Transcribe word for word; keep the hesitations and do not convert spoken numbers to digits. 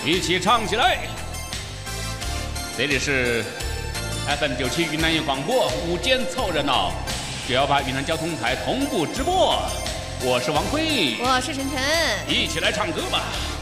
一起唱起来。这里是 F M 九七云南音广播，午间凑热闹，九幺八云南交通台同步直播。我是王辉， 我是晨晨， 一起来唱歌吧。